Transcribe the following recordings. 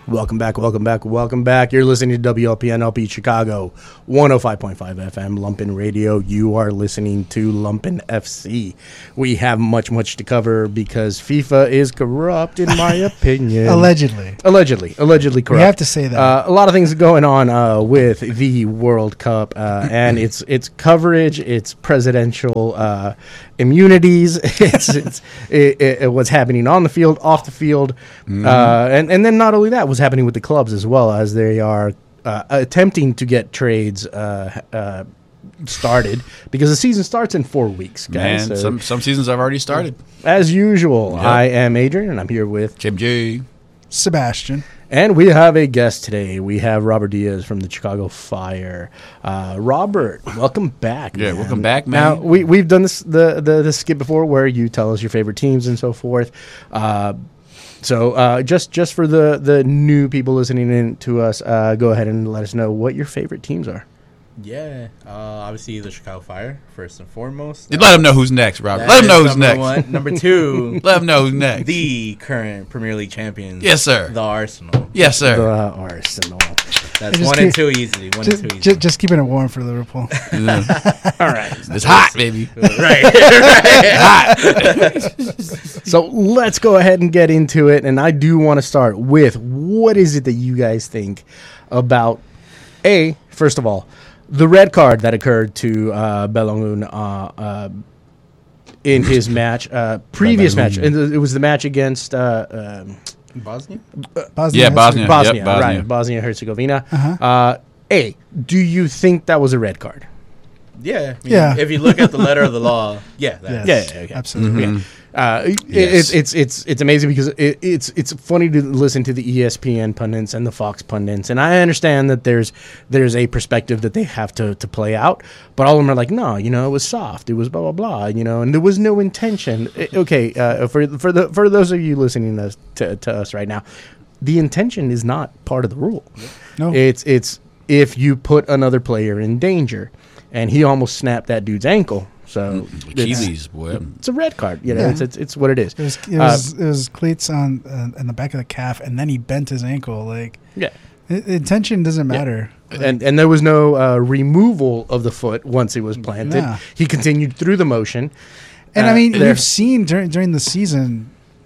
Welcome back. You're listening to WLPN LP Chicago, 105.5 FM, Lumpen Radio. You are listening to Lumpen FC. We have much to cover because FIFA is corrupt, in my opinion. Allegedly corrupt. We have to say that. A lot of things going on with the World Cup and its coverage, its presidential immunities, what's happening on the field, off the field, and then not only that, what's happening with the clubs as well, as they are attempting to get trades started, because the season starts in 4 weeks, guys. Man, so, some seasons have already started. as usual, Yep. I am Adrian, and I'm here with JMJ. Sebastian. and we have a guest today. We have Robert Diaz from the Chicago Fire. Robert, welcome back. Yeah, man. welcome back, Now man. we've done this the skit before where you tell us your favorite teams and so forth. So just for the new people listening in to us, go ahead and let us know what your favorite teams are. Yeah, obviously the Chicago Fire, first and foremost. Let them know who's next, Robert. That Let them is know who's number next. one. Number two, Let them know who's next. the current Premier League champions. Yes, sir. The Arsenal. Yes, sir. The Arsenal. That's just 1 and 2 easily. 1 and 2 easily. Just keeping it warm for Liverpool. All right. It's hot, baby. So let's go ahead and get into it. And I do want to start with, what is it that you guys think about, first of all, the red card that occurred to Balogun in his previous match. And it was the match against Bosnia? Bosnia. Yeah, Bosnia. Bosnia, Yep, Bosnia. right? Bosnia-Herzegovina. Do you think that was a red card? Yeah. I mean, Yeah. If you look at the letter of the law, yeah. That's, Yes, Yeah, okay. absolutely. Mhm. It's Yes. it's amazing because it's funny to listen to the ESPN pundits and the Fox pundits, and I understand that there's a perspective that they have to play out, but all of them are like, no, it was soft, it was blah blah blah, and there was no intention. For those of you listening to us right now, the intention is not part of the rule. No. It's if you put another player in danger, and he almost snapped that dude's ankle. So Achilles, boy. it's a red card. Yeah. It's what it is. It was cleats on the back of the calf, and then he bent his ankle. Like, Yeah. intention doesn't matter. Like, And there was no removal of the foot once it was planted. Nah. He continued through the motion. and I mean, there- we've seen during the season,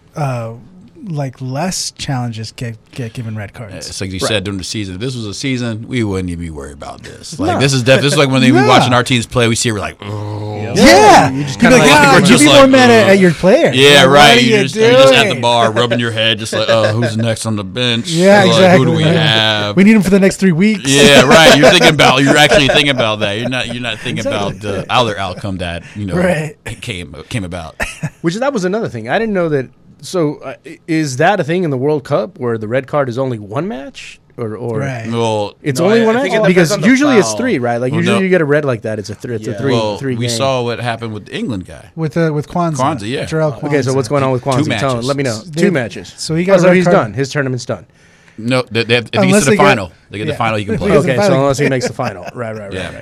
like less challenges get given red cards. It's like you Right. said during the season. If this was a season, we wouldn't even be worried about this. No. Like this is like when we Yeah. watching our teams play, we see it, we're like, oh. Yeah, you just you'd be kinda like, like- "Ah, we're you just be like, more mad at your player. Yeah, Like, right. What are You're just at the doing? bar, rubbing your head, just like, oh, who's next on the bench? Yeah, Like, exactly. Who do we have? We need him for the next 3 weeks. Yeah, right. You're actually thinking about that. You're not thinking about the other outcome that Right. came about. That was another thing. I didn't know that. So is that a thing in the World Cup where the red card is only one match? Or Right. Well, it's No, only I one think match? it depends Because on the usually it's foul. three, right? Like Well, usually no. you get a red like that. It's a three we game. saw what happened with the England guy. With Kwanzaa. Kwanzaa, yeah. Jarrell Kwanzaa. Okay, so what's going on with Kwanzaa? matches. Tell him, let me know. They- 2 matches. so he got so red he's card. done. His tournament's done. No, if he gets Unless to they the get- final, they get yeah. the final. You can play. Because Okay, the so final- unless he makes the final. Right. Yeah.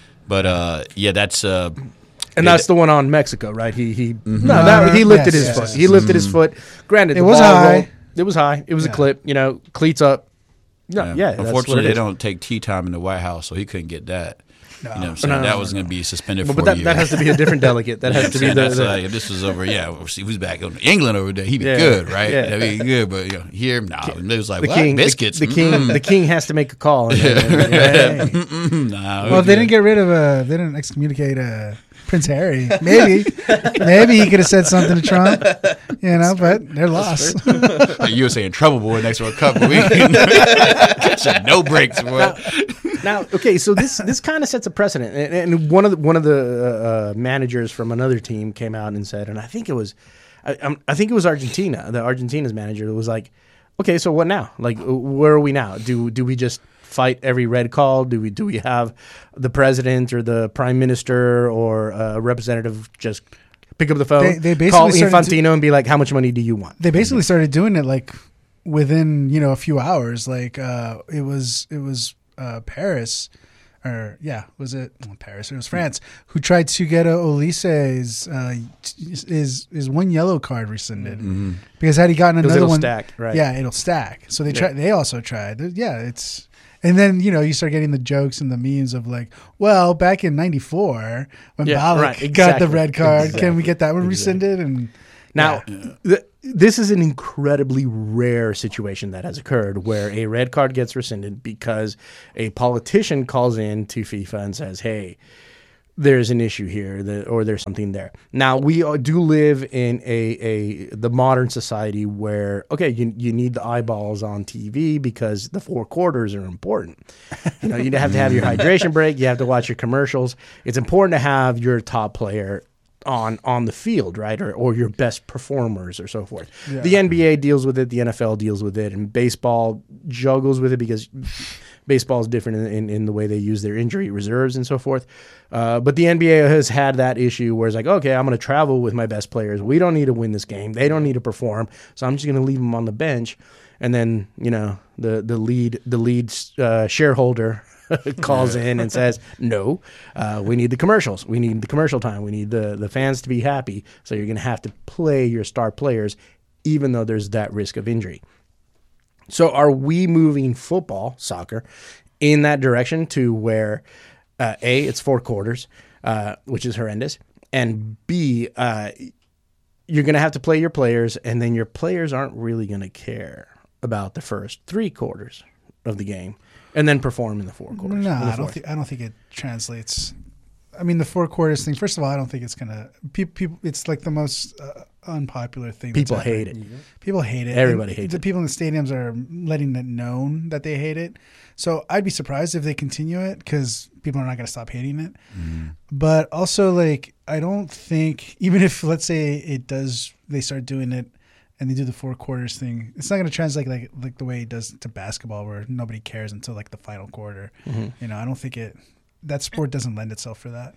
But yeah, that's And that's the one on Mexico, right? He Mm-hmm. he lifted his Yes, foot. yes. He lifted his foot. Granted, It the was ball high. rolled. It was high. It was a Yeah. clip. Cleats up. No, yeah. that's what Unfortunately, it they is. don't take tea time in the White House, so he couldn't get that. You know what I'm saying? No, that was going to be suspended Well, for but you. that has to be a different delegate. That has to be That's the like, if this was over, we'll see who's back on England over there. He'd be Yeah. good, right? Yeah. That'd be good. But here, it was like, the what? king. Biscuits. The king. The king has to make a call. And then- Nah, Well, they didn't get rid of they didn't excommunicate Prince Harry. Maybe he could have said something to Trump, but they're lost. USA in trouble, boy. Next World Cup, boy. Catching no breaks, boy. Now, okay, so this kind of sets a precedent, and one of the managers from another team came out and said, and I think it was Argentina. The Argentina's manager was like, okay, so what now? Like, where are we now? Do we just fight every red call? Do we have the president or the prime minister or a representative just pick up the phone, They basically call started Infantino and be like, how much money do you want? They basically started doing it like within a few hours. Like it was Paris was it Paris or it was France who tried to get Olise's is one yellow card rescinded because had he gotten another one, stack, right? Yeah, it'll stack. So they also tried. Yeah, it's. And then, you start getting the jokes and the memes of like, well, back in 94, when Ballack got the red card, can we get that one rescinded? And now, this is an incredibly rare situation that has occurred where a red card gets rescinded because a politician calls in to FIFA and says, hey, there's an issue here or there's something there. Now, we do live in the modern society where, okay, you need the eyeballs on TV because the 4 quarters are important. You have to have your hydration break. You have to watch your commercials. It's important to have your top player on the field, right? Or your best performers or so forth. Yeah. The NBA deals with it. The NFL deals with it. And baseball juggles with it because baseball is different in the way they use their injury reserves and so forth. But the NBA has had that issue where it's like, okay, I'm going to travel with my best players. We don't need to win this game. They don't need to perform. So I'm just going to leave them on the bench. And then, the lead shareholder calls in and says, no, we need the commercials. We need the commercial time. We need the fans to be happy. So you're going to have to play your star players, even though there's that risk of injury. So are we moving football, soccer, in that direction to where, A, it's 4 quarters, which is horrendous, and B, you're going to have to play your players, and then your players aren't really going to care about the first 3 quarters of the game, and then perform in the 4 quarters. No, I don't think it translates. I mean, the 4 quarters thing. First of all, I don't think it's gonna. People, it's like the most unpopular thing. People hate it. People hate it. Everybody hates it. The people in the stadiums are letting it known that they hate it. So I'd be surprised if they continue it because people are not going to stop hating it. But also, I don't think even if let's say it does, they start doing it. And they do the 4 quarters thing. It's not going to translate like the way it does to basketball, where nobody cares until the final quarter. I don't think that sport doesn't lend itself for that.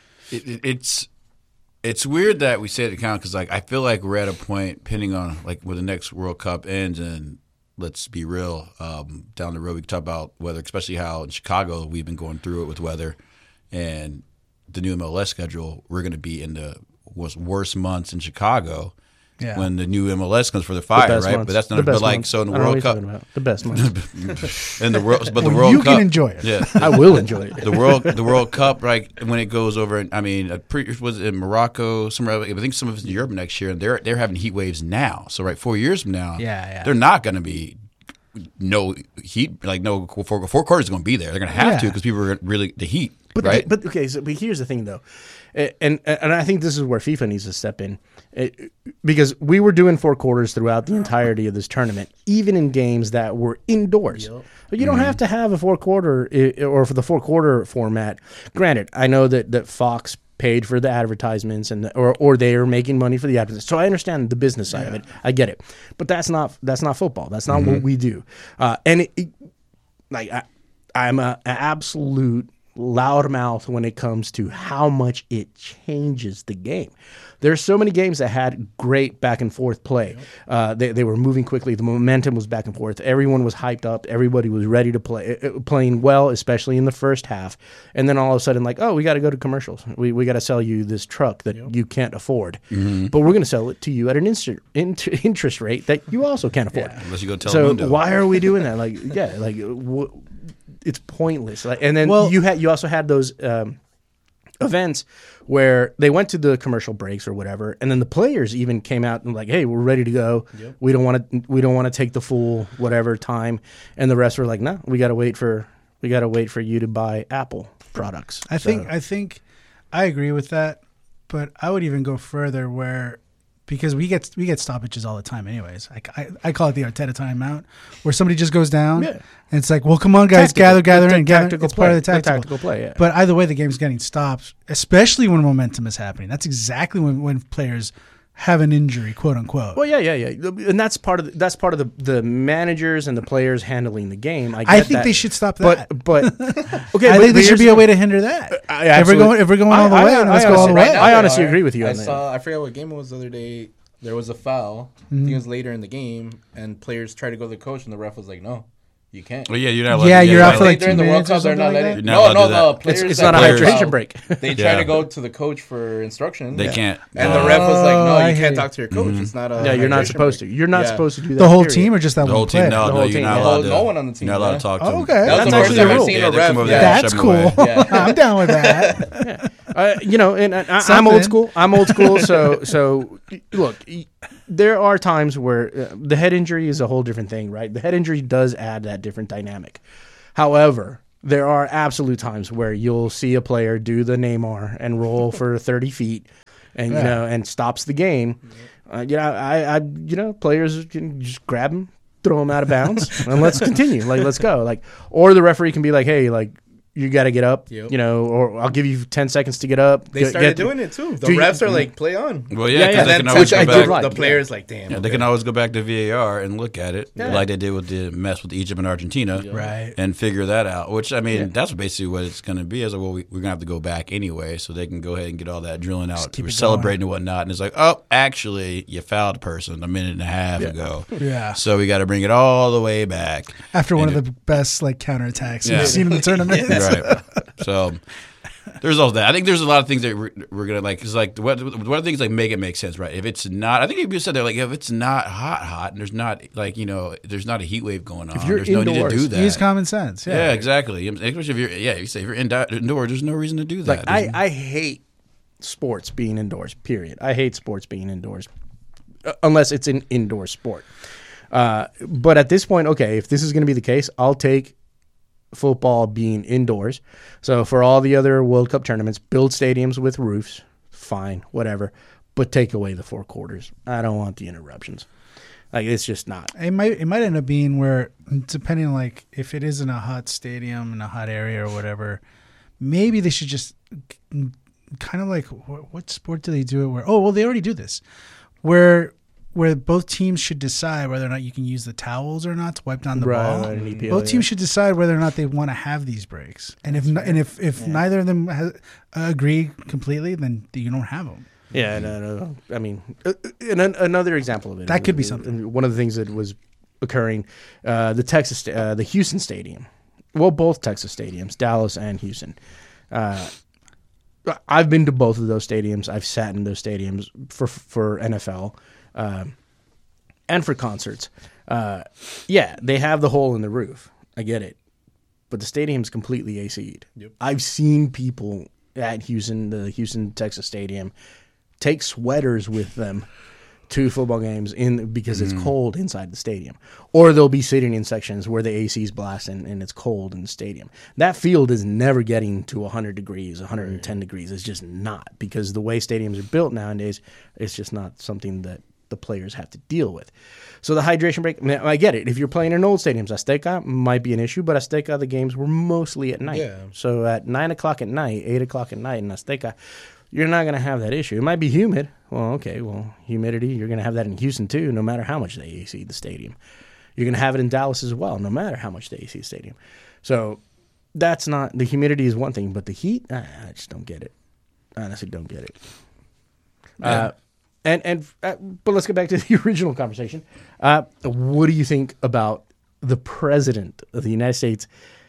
It's weird that we say it count because I feel like we're at a point, depending on when the next World Cup ends, and let's be real, down the road we can talk about weather, especially how in Chicago we've been going through it with weather, and the new MLS schedule. We're going to be in the worst months in Chicago. Yeah. When the new MLS comes for the fire, right? Months. But that's not. But so in the World Cup, the best months. And the World, but the World Cup, you can enjoy it. Yeah, I will enjoy it. The World Cup, right? When it goes over, I mean, was it in Morocco? Somewhere, I think some of it's in Europe next year, and they're having heat waves now. So 4 years from now, they're not going to be no heat. No 4 quarters is going to be there. They're going to have to because people are really the heat, right? But here's the thing though. And I think this is where FIFA needs to step in, because we were doing 4 quarters throughout the entirety of this tournament, even in games that were indoors. Yep. But you don't have to have a 4 quarter or for the 4 quarter format. Granted, I know that Fox paid for the advertisements or they are making money for the advertisements. So I understand the business side of it. I get it, but that's not football. That's not what we do. And I'm an absolute loudmouth when it comes to how much it changes the game. There's so many games that had great back and forth play. They were moving quickly. The momentum was back and forth. Everyone was hyped up. Everybody was ready to play, playing well, especially in the first half. And then all of a sudden, we got to go to commercials. We got to sell you this truck that you can't afford, but we're going to sell it to you at an interest rate that you also can't afford. Yeah. Unless you go Telemundo. So why are we doing that? It's pointless. And then you also had those events where they went to the commercial breaks or whatever, and then the players even came out and hey, we're ready to go. Yep. We don't want to take the full whatever time, and the rest were like, no, we got to wait for you to buy Apple products. I think I agree with that, but I would even go further because we get stoppages all the time anyways. I call it the Arteta timeout, where somebody just goes down, and it's like, well, come on, guys, gather in. It's part of the tactical play. Yeah. But either way, the game's getting stopped, especially when momentum is happening. That's exactly when players have an injury, quote unquote. Well, yeah, and that's part of the managers and the players handling the game. I think they should stop that. But okay, I think there should be a way to hinder that. If we're going all the way, let's go all the way. I honestly agree with you. I forget what game it was the other day. There was a foul. I think it was later in the game, and players tried to go to the coach, and the ref was like, "No, You can't. Well, yeah, you're not allowed. Yeah, to, you're out for like during 2 the World minutes or Cup, they're something not like letting. that. You're not No, allowed to do no, that. players. It's that not a play hydration foul, break. They try to go to the coach for instruction. They can't. And the ref was like, "No, I you hear can't you. talk to your coach. It's not a." Yeah, you're not hydration supposed break." to. You're not Yeah. supposed to do that. The whole period. team or just that The whole one team. player? No, The no, whole you're team. not Yeah. allowed to. No one on the team. You're not allowed yeah. to talk to Oh, them. okay. That was That's the first actually time the I've rule. seen Yeah, a they ref. come over there and That's shove 'em cool. away. Yeah. I'm down with that. And I'm Something. old school. I'm old school. So look, there are times where the head injury is a whole different thing, right? The head injury does add that different dynamic. However, there are absolute times where you'll see a player do the Neymar and roll for 30 feet, and and stops the game. Players can just grab him, throw him out of bounds, and let's continue. Let's go. Or the referee can be like, hey, you got to get up, Yep. or I'll give you 10 seconds to get up. They started doing it too. The do you- refs are like, play on. Well, yeah, Yeah, because yeah. they And can then always which go I back. did like. the players like, damn. Yeah, they can always go back to VAR and look at it, Yeah. like they did with the mess with Egypt and Argentina, Right. and figure that out. Which I mean, that's basically what it's going to be. Is like, well, we're going to have to go back anyway, so they can go ahead and get all that drilling out. keep We're it celebrating and whatnot, and it's like, oh, actually, you fouled a person a minute and a half ago. Yeah. So we got to bring it all the way back. After one And of the best counterattacks Yeah. we've seen in the tournament. Right. So there's all that. I think there's a lot of things that we're gonna like. Cause like what are things like make it make sense, right? If it's not, I think you said there, like if it's not hot, and there's not there's not a heat wave going on. you're There's no need to indoors, do that. Use common sense. Yeah, exactly. Especially if you say if you're indoors, there's no reason to do that. I hate sports being indoors, period. I hate sports being indoors, unless it's an indoor sport. But at this point, okay, if this is going to be the case, I'll take football being indoors. So for all the other World Cup tournaments, build stadiums with roofs, fine, whatever, but take away the 4 quarters. I don't want the interruptions. It's just not. It might end up being where, depending on if it is in a hot stadium in a hot area or whatever, maybe they should just kind of what sport do they do it where? Oh, well, they already do this, where both teams should decide whether or not you can use the towels or not to wipe down the ball. Right, an EPL, Both teams should decide whether or not they want to have these breaks, and if neither of them agree completely, then you don't have them. Yeah, no. I mean, another example of it. That could be something. One of the things that was occurring, the Houston Stadium. Well, both Texas stadiums, Dallas and Houston. I've been to both of those stadiums. I've sat in those stadiums for NFL and for concerts. Yeah, they have the hole in the roof. I get it. But the stadium's completely AC'd. Yep. I've seen people at the Houston, Texas Stadium, take sweaters with them to football games because it's cold inside the stadium. Or they'll be sitting in sections where the AC's blasting and it's cold in the stadium. That field is never getting to 100 degrees, 110 degrees. It's just not, because the way stadiums are built nowadays, it's just not something that the players have to deal with. So the hydration break, I get it. If you're playing in old stadiums, Azteca might be an issue, but Azteca, the games were mostly at night. Yeah. So at 9 o'clock at night, 8 o'clock at night in Azteca, you're not going to have that issue. It might be humid. Well, okay, humidity, you're going to have that in Houston too, no matter how much they AC the stadium. You're going to have it in Dallas as well, no matter how much they AC the stadium. So that's not, the humidity is one thing, but the heat, I just don't get it. I honestly don't get it. Yeah. But let's get back to the original conversation. What do you think about the president of the United States?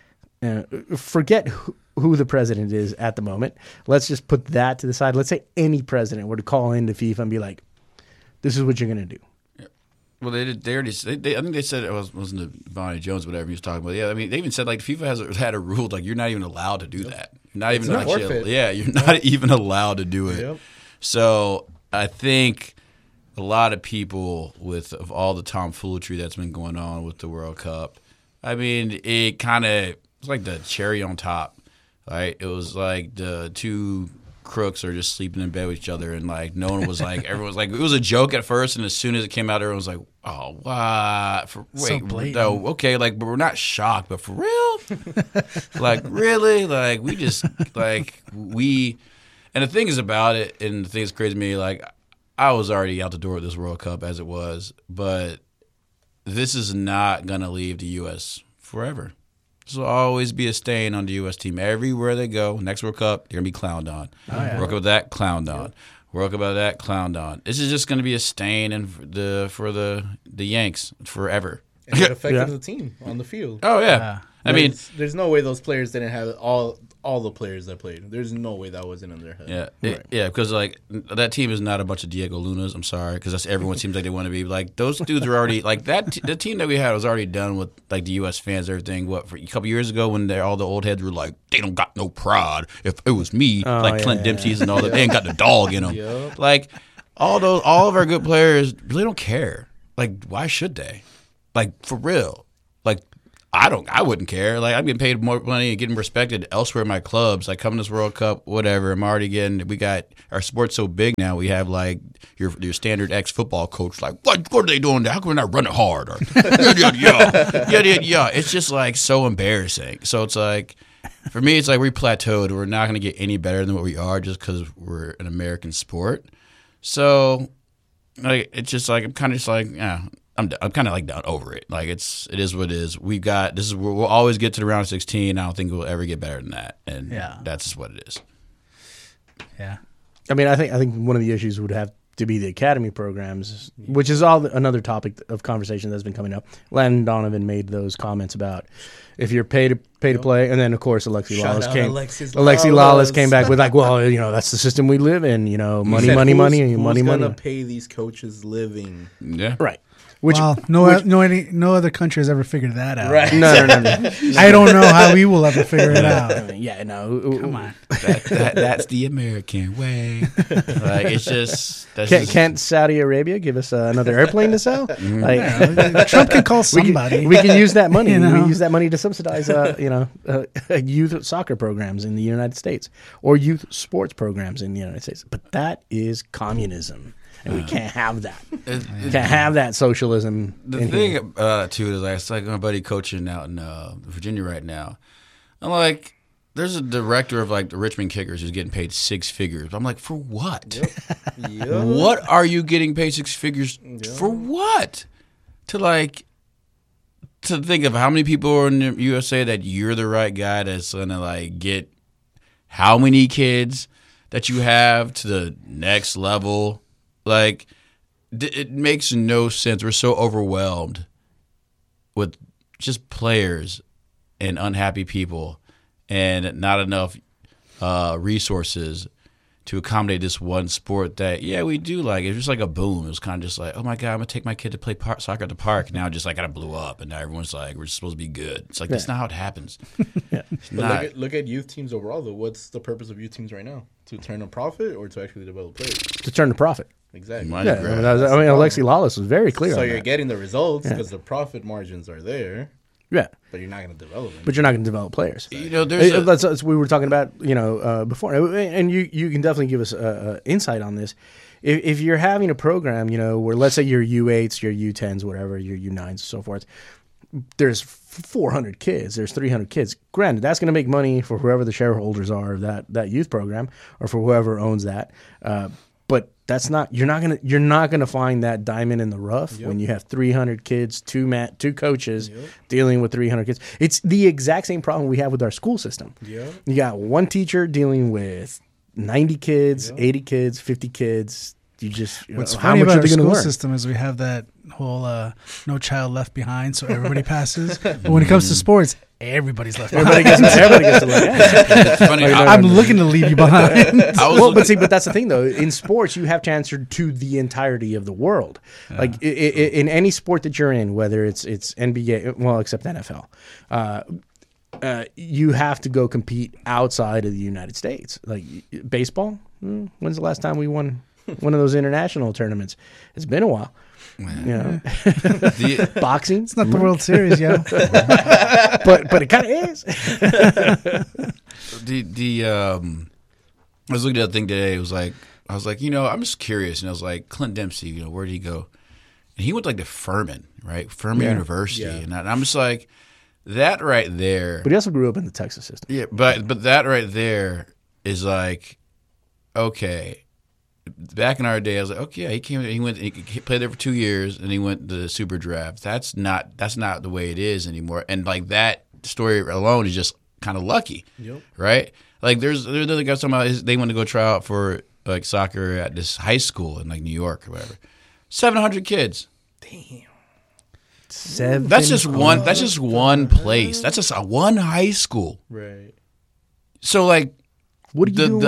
Forget who the president is at the moment. Let's just put that to the side. Let's say any president were to call into FIFA and be like, "This is what you're going to do." Well, they did. They already. I think they said it wasn't it Vonnie Jones, whatever he was talking about. Yeah, I mean, they even said FIFA has had a rule like you're not even allowed to do that. You're not even forfeit. Yeah, you're not even allowed to do it. Yep. So I think a lot of people of all the tomfoolery that's been going on with the World Cup, I mean, it kind of was like the cherry on top, right? It was like the two crooks are just sleeping in bed with each other, and no one was everyone was it was a joke at first, and as soon as it came out, everyone was like, oh, what? So blatant. No, okay, but we're not shocked, but for real? Really? We just, and the thing is about it, and the thing that's crazy to me, I was already out the door with this World Cup as it was, but this is not going to leave the U.S. forever. This will always be a stain on the U.S. team. Everywhere they go, next World Cup, they're going to be clowned on. World Cup with that, clowned on. World Cup about that, clowned on. This is just going to be a stain for the Yanks forever. And it affected Yeah. the team on the field. Oh yeah. I mean, There's no way those players didn't have all the players that played. There's no way that wasn't in their head. yeah, because like that team is not a bunch of Diego Lunas. I'm sorry, because that's everyone seems like they want to be like those dudes were already like that. The team that we had was already done with like the U.S. fans, everything. What for a couple years ago when all the old heads were like they don't got no pride. If it was me, like Clint Dempsey's and all that, they ain't got the dog in them. Yep. Like all of our good players really don't care. Like why should they? Like for real, like. I wouldn't care. Like I'm getting paid more money and getting respected elsewhere in my clubs. Like coming to this World Cup, whatever. I'm already getting. We got our sport's so big now. We have like your standard ex football coach. Like what are they doing there? How come we're not running hard? Or yeah. It's just like so embarrassing. So it's like for me, it's like we plateaued. We're not going to get any better than what we are just because we're an American sport. So like it's just like I'm kind of just like yeah. I'm kind of like done over it. Like it is what it is. We'll always get to the round of 16. I don't think we'll ever get better than that, and that's just what it is. Yeah. I mean, I think one of the issues would have to be the academy programs, which is another topic of conversation that's been coming up. Landon Donovan made those comments about if you're paid to play, and then of course Alexi Lawless came back with like, well, that's the system we live in. Money. Who's gonna pay these coaches living? Yeah, right. No other country has ever figured that out. Right. No. I don't know how we will ever figure it out. Come on. That's the American way. Like it's just can't Saudi Arabia give us another airplane to sell? Like Trump can call somebody. We can use that money. We use that money to subsidize youth soccer programs in the United States or youth sports programs in the United States. But that is communism. And we can't have that. Can't have that socialism. The thing too is like it's like my buddy coaching out in Virginia right now. I'm like, there's a director of like the Richmond Kickers who's getting paid 6 figures. I'm like, for what? Yep. What are you getting paid 6 figures for? What? To think of how many people are in the USA that you're the right guy that's gonna like get how many kids that you have to the next level. Like, it makes no sense. We're so overwhelmed with just players and unhappy people and not enough resources to accommodate this one sport that, we do like. It's just like a boom. It was kind of just like, oh, my God, I'm going to take my kid to play soccer at the park. Now it just like kind of blew up, and now everyone's like, we're supposed to be good. It's like, that's not how it happens. Look at youth teams overall, though. What's the purpose of youth teams right now? To turn a profit or to actually develop players? To turn a profit. Exactly. Alexi Lawless was very clear on that. So you're getting the results because the profit margins are there. Yeah. But you're not going to develop them. But you're not going to develop players. There's we were talking about, before. And you can definitely give us insight on this. If you're having a program, where let's say your U8s, your U10s, whatever, your U9s, so forth, there's 400 kids, there's 300 kids. Granted, that's going to make money for whoever the shareholders are of that youth program or for whoever owns that. But that's not you're not gonna find that diamond in the rough when you have 300 kids, two coaches dealing with 300 kids. It's the exact same problem we have with our school system. You got one teacher dealing with 90 kids, 80 kids, 50 kids. What's funny about our school system is we have that whole no child left behind, so everybody passes. But when it comes to sports, everybody's left behind. Everybody gets to look. It's funny. I'm looking to leave you behind. But that's the thing, though. In sports, you have to answer to the entirety of the world. Like in any sport that you're in, whether it's NBA, well, except NFL, you have to go compete outside of the United States. Like baseball, when's the last time we won one of those international tournaments? It's been a while. Boxing. It's not the World Series, yo. but it kind of is. I was looking at that thing today. It was like I was like, I'm just curious, and I was like, Clint Dempsey, where did he go? And he went like to Furman, right? Furman University, and I'm just like, that right there. But he also grew up in the Texas system. Yeah, but that right there is like, okay. Back in our day, I was like, okay, he played there for 2 years, and he went to the Super Draft. That's not the way it is anymore. And like that story alone is just kind of lucky, right? Like there's other guys talking about they want to go try out for like soccer at this high school in like New York or whatever. 700 kids. Damn. That's just one. That's just one place. That's just one high school. Right. So like, what do you the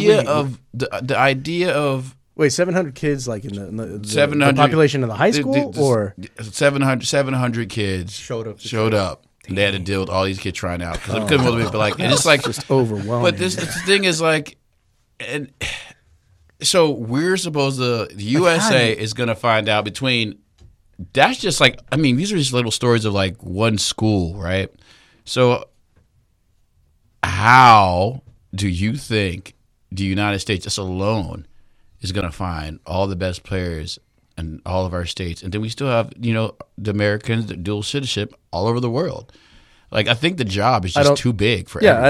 idea of wait 700 kids like in the 700 the population of the high school or 700 kids Showed up. And they had to deal with all these kids trying out because they couldn't motivate. But like, it's just like just overwhelming. But the thing is like, and so we're supposed to. The USA is going to find out between. That's just like, I mean, these are just little stories of like one school, right? So, how do you think the United States just alone is going to find all the best players in all of our states? And then we still have, the Americans, the dual citizenship all over the world. Like, I think the job is just too big for everyone.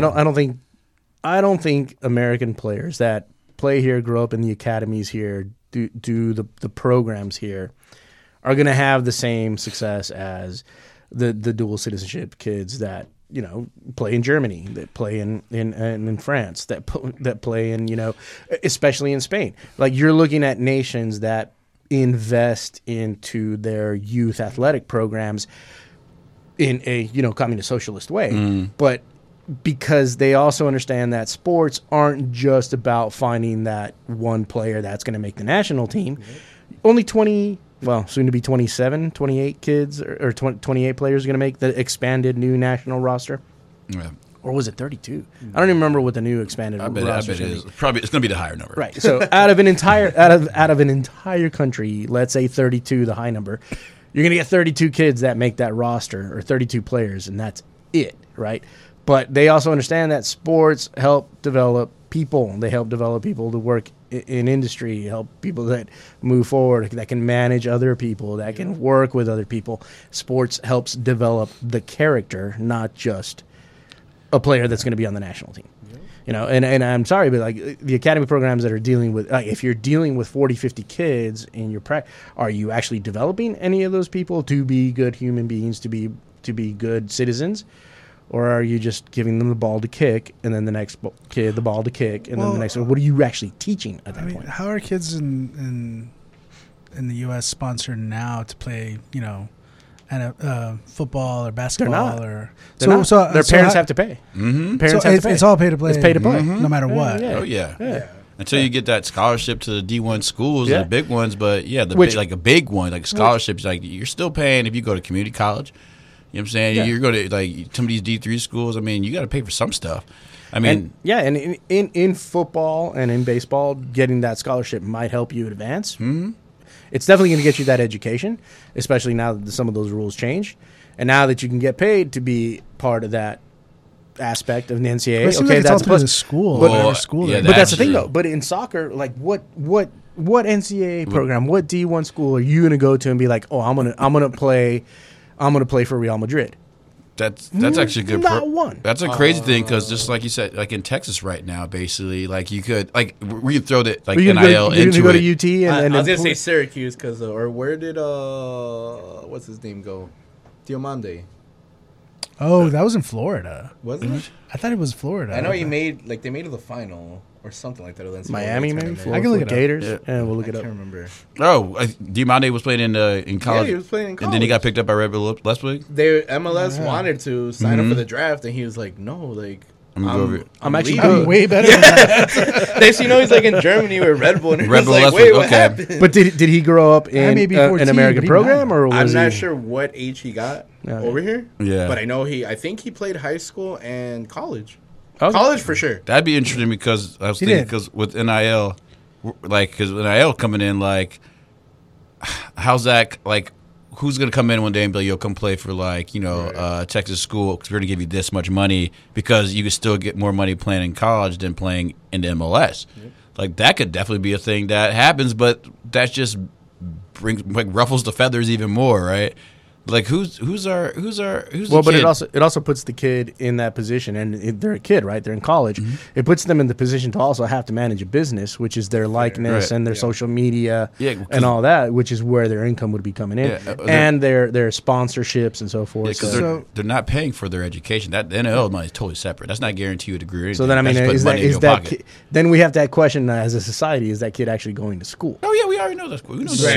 I don't think American players that play here, grow up in the academies here, do the programs here, are going to have the same success as the dual citizenship kids that play in Germany, that play in France, that play in especially in Spain. Like, you're looking at nations that invest into their youth athletic programs in a communist socialist way, but because they also understand that sports aren't just about finding that one player that's going to make the national team. Only 20. Well, soon to be 28 kids or 28 players are going to make the expanded new national roster. Yeah. Or was it 32? I don't even remember what the new expanded roster I bet it is. Probably it's going to be the higher number. Right. So out of an entire country, let's say 32, the high number, you're going to get 32 kids that make that roster or 32 players, and that's it, right? But they also understand that sports help develop people. They help develop people to work in industry, help people that move forward, that can manage other people, that can work with other people. Sports helps develop the character, not just a player that's going to be on the national team. And I'm sorry, but like the academy programs that are dealing with, like, if you're dealing with 40, 50 kids in your are you actually developing any of those people to be good human beings, to be good citizens? Or are you just giving them the ball to kick, and then the next kid the ball to kick, and then the next one? What are you actually teaching at that point? How are kids in the U.S. sponsored now to play, football or basketball? They're not. Their parents have to pay. Mm-hmm. Parents have to pay. It's all pay to play. It's pay to play, no matter what. Oh yeah. Until you get that scholarship to the D1 schools, the big ones, but like a big one, like scholarships, like you're still paying if you go to community college. You know what I'm saying? Yeah. You're going to, like, some of these D3 schools, I mean, you got to pay for some stuff. I mean... And in football and in baseball, getting that scholarship might help you advance. Mm-hmm. It's definitely going to get you that education, especially now that some of those rules changed. And now that you can get paid to be part of that aspect of the NCAA, okay, that's all through the school. But that's the thing, true. though. But in soccer, like, what NCAA program, what D1 school are you going to go to and be like, oh, I'm gonna play for Real Madrid? That's actually a good. Not one. That's a crazy thing because just like you said, like in Texas right now, basically, like you could we could throw that like NIL into it. Go to UT and I was gonna say Syracuse because or where did what's his name go? Diomande. Oh, that was in Florida. Wasn't it? I thought it was Florida. I know they made it to the final or something like that. Miami, maybe. I can look it up. Gators, and we'll look it up. I can't remember. Oh, Diomande was playing in college. Yeah, he was playing in college. And then he got picked up by Red Bull Leipzig. MLS wanted to sign him for the draft, and he was like, "No, like I'm actually I'm way better than that. Next you know, he's like in Germany with Red Bull, and he Red was Bull like, Leipzig, "Wait, what okay. happened?" But did he grow up in may be 14, an American but he program, might. or was I'm he? not sure what age he got over here. Yeah. But I think he played high school and college. Okay. College for sure. That'd be interesting because I was thinking because with NIL, like because NIL coming in, like how's that like? Who's gonna come in one day and be like, "Yo, come play for Texas school because we're gonna give you this much money because you can still get more money playing in college than playing in the MLS." Yep. Like that could definitely be a thing that happens, but that's just ruffles the feathers even more, right? Like who's the but kid? it also puts the kid in that position, and they're a kid, right? They're in college. Mm-hmm. It puts them in the position to also have to manage a business, which is their likeness and their social media and all that, which is where their income would be coming in, and their sponsorships and so forth. Because they're not paying for their education. That the NIL money is totally separate. That's not guarantee you a degree. Or anything. So then, I mean, is that then we have to question as a society: is that kid actually going to school? Oh yeah, we we already know that's cool. We know So,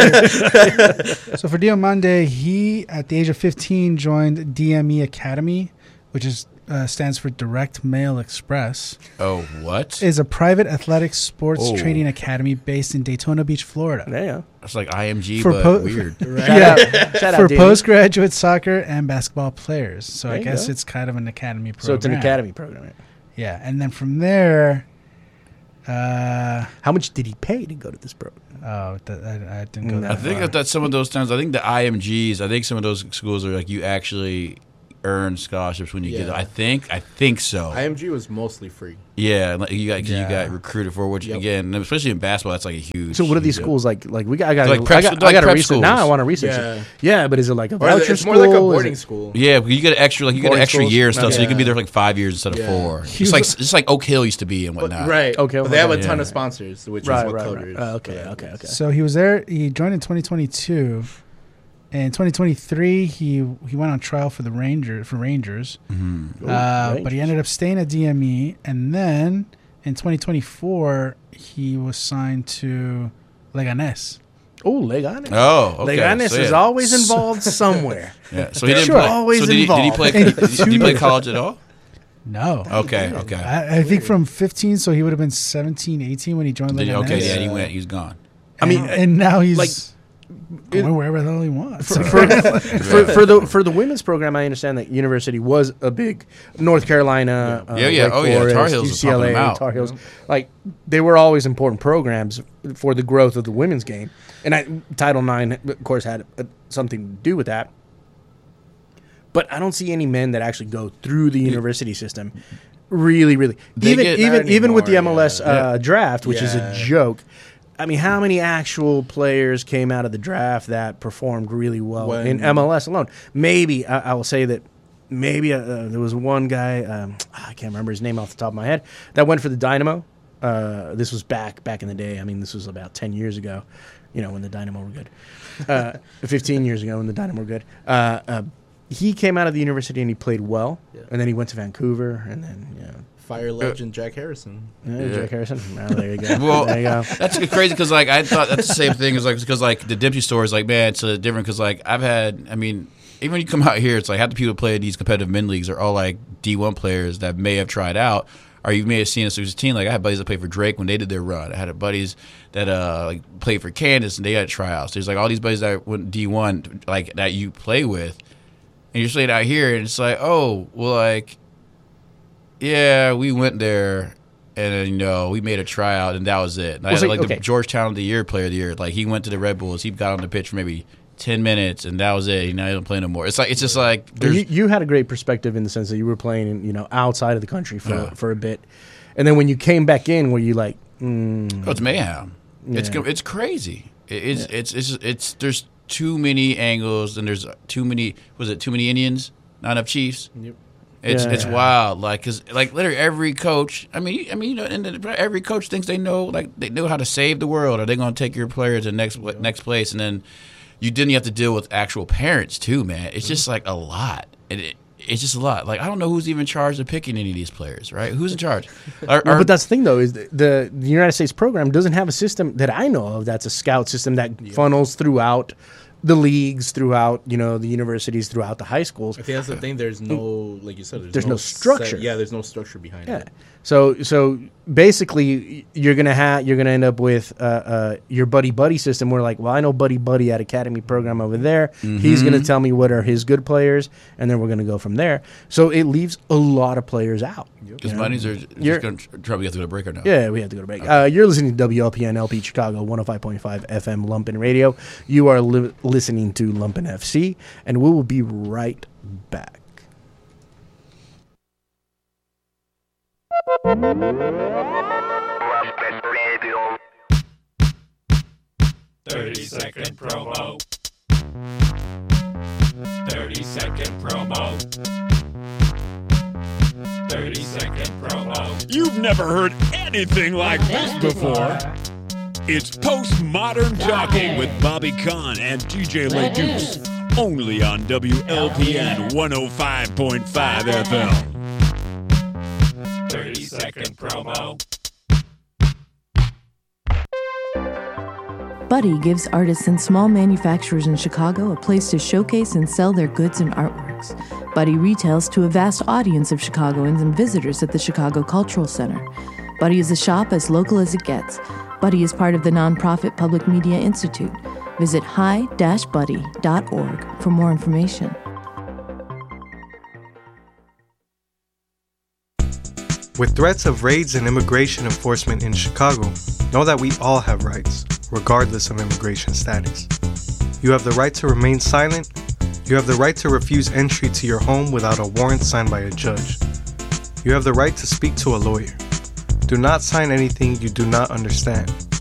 that. so for Diomande, he at the age of 15 joined DME Academy, which is stands for Direct Mail Express. Oh, what? Is a private athletic sports Oh. training academy based in Daytona Beach, Florida. There you go. It's like IMG, For but weird. Shout out, For Danny. postgraduate soccer and basketball players. So There I you guess go. it's kind of an academy program. So it's an academy program. Right? Yeah, and then from there, How much did he pay to go to this program? I didn't go No. that I think far. that's some of those times. I think the IMGs. I think some of those schools are like you actually earn scholarships when you get. Yeah. I think so. IMG was mostly free. Yeah, like you Yeah. got recruited for, which Yep. again, especially in basketball, that's like a huge. So what are these huge- schools like? Like I got Like prep- I got like to prep research. schools. Now I want to research Yeah. it. Yeah, but is it like a Or voucher it's school? more like a Is boarding it- school. Yeah, you get an extra, like you get an Boarding extra schools? year and stuff, so you can be Yeah. there for like 5 years instead of Yeah. 4. He It's was- like Oak Hill used to be and whatnot. Right. Okay, But they have a okay. ton Yeah. of sponsors, which Right, is what right, covers. right. Okay, that. okay. So he was there. He joined in 2022. In 2023, he went on trial for the Rangers. Mm-hmm. But he ended up staying at DME, and then in 2024, he was signed to Leganés. Oh, Leganes. Oh, okay. Leganes So, is yeah. always involved somewhere. Yeah. So he didn't Sure. play. Always so did he involved. play? Did he play college at all? No. Okay. I think from 15, so he would have been 17, 18 when he joined Did he- Leganés. okay. Yeah, he went. He's gone. I mean, and now he's like, going wherever the hell he wants. for the women's program, I understand that university was a big North Carolina. Yeah. Wake Oh, yeah. Tar Forest, Heels was pumping UCLA, them out. Tar Heels. Like they were always important programs for the growth of the women's game, and Title IX, of course, had something to do with that. But I don't see any men that actually go through the university system. Really, They even get- even Not even with the anymore, MLS yeah. draft, which is a Yeah. joke. I mean, how many actual players came out of the draft that performed really well When- in MLS alone? Maybe I will say that maybe there was one guy I can't remember his name off the top of my head that went for the Dynamo. This was back in the day. I mean, this was about 10 years ago. You know, when the Dynamo were good. 15 years ago when the Dynamo were good. He came out of the university and he played well, Yeah. and then he went to Vancouver, and then Fire legend Jack Harrison. Jack Harrison. Oh, there you go. Well, there you go. That's crazy because like I thought that's the same thing as like because like the Dempsey story is like man it's different because like I've had I mean even when you come out here it's like half the people who play in these competitive men leagues are all like D1 players that may have tried out or you may have seen us as a team like I had buddies that played for Drake when they did their run I had buddies that like played for Candace and they had tryouts there's like all these buddies that went D1 like that you play with and you're sitting out here and it's like oh well like yeah we went there. And then, you know, we made a tryout, and that was it. Well, so- Like okay. the Georgetown of the Year player of the year. Like, he went to the Red Bulls. He got on the pitch for maybe 10 minutes, and that was it. Now he don't play no more. It's just like there's You had a great perspective in the sense that you were playing, outside of the country for a bit, and then when you came back in, were you like, it's mayhem. It's crazy. It's there's too many angles, and there's too many. Was it too many Indians? Not enough Chiefs. Yep. It's wild, cause literally every coach. I mean, and every coach thinks they know how to save the world, or they're gonna take your player to the next place, and then you have to deal with actual parents too, man. It's just like a lot, and it's just a lot. Like I don't know who's even charged of picking any of these players, right? Who's in charge? but that's the thing though is the United States program doesn't have a system that I know of that's a scout system that funnels throughout the leagues, throughout the universities, throughout the high schools. I think that's the thing. There's no, like you said, There's no structure. There's no structure behind Yeah. it. So basically, you're gonna end up with your buddy system. Where like, well, I know buddy at Academy program over there. He's gonna tell me what are his good players, and then we're gonna go from there. So it leaves a lot of players out. Because bunnies are just going to trouble get to the break or no? Yeah, we have to go to break. You're listening to WLPN LP Chicago 105.5 FM Lumpen Radio. You are listening to Lumpen FC, and we will be right back. 30-second promo. 30-second promo. 30-second promo. You've never heard anything like this before. It's Postmodern Talking with Bobby Kahn and DJ LeDuce. Only on WLPN 105.5 FM. 30-second promo. Buddy gives artists and small manufacturers in Chicago a place to showcase and sell their goods and artworks. Buddy retails to a vast audience of Chicagoans and visitors at the Chicago Cultural Center. Buddy is a shop as local as it gets. Buddy is part of the nonprofit Public Media Institute. Visit hi-buddy.org for more information. With threats of raids and immigration enforcement in Chicago, know that we all have rights, regardless of immigration status. You have the right to remain silent. You have the right to refuse entry to your home without a warrant signed by a judge. You have the right to speak to a lawyer. Do not sign anything you do not understand.